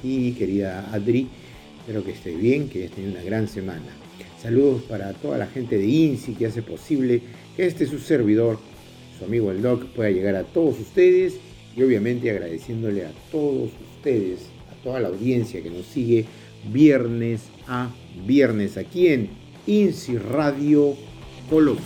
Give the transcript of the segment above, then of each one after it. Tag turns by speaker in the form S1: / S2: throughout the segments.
S1: ti, querida Adri. Espero que estés bien, que hayas tenido una gran semana. Saludos para toda la gente de INSI que hace posible que su servidor, su amigo el Doc, pueda llegar a todos ustedes y obviamente agradeciéndole a todos ustedes, a toda la audiencia que nos sigue viernes a viernes aquí en INSI Radio Colombia.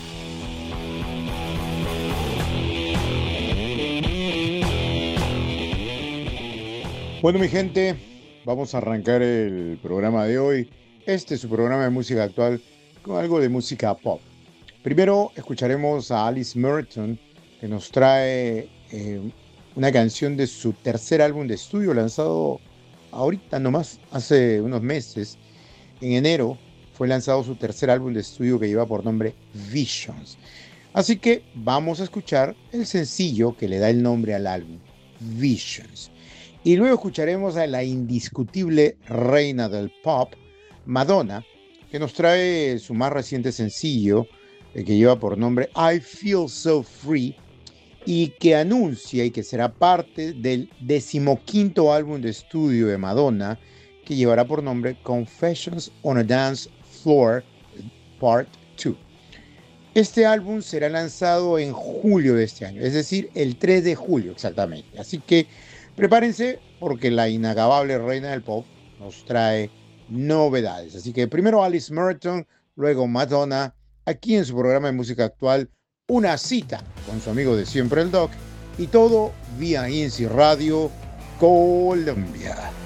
S1: Bueno, mi gente, vamos a arrancar el programa de hoy. Este es su programa de música actual con algo de música pop. Primero escucharemos a Alice Merton, que nos trae una canción de su tercer álbum de estudio lanzado ahorita nomás, hace unos meses. En enero fue lanzado su tercer álbum de estudio que lleva por nombre Visions. Así que vamos a escuchar el sencillo que le da el nombre al álbum, Visions. Y luego escucharemos a la indiscutible reina del pop, Madonna, que nos trae su más reciente sencillo, que lleva por nombre I Feel So Free, y que anuncia y que será parte del 15º álbum de estudio de Madonna, que llevará por nombre Confessions on a Dance Floor Part 2. Este álbum será lanzado en julio de este año, es decir, el 3 de julio exactamente. Así que prepárense porque la inacabable reina del pop nos trae novedades. Así que primero Alice Merton, luego Madonna, aquí en su programa de música actual, una cita con su amigo de siempre el Doc, y todo vía INSI Radio Colombia.